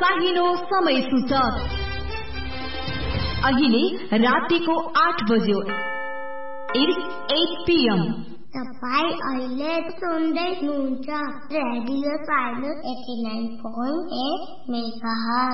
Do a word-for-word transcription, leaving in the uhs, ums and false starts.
साहिनो समय सूचक अहिले रातिको आठ बज्यो। It's eight p m तपाईँ अहिले सुन्दै हुनुहुन्छ रेडियो साइनो eighty nine point at megahertz.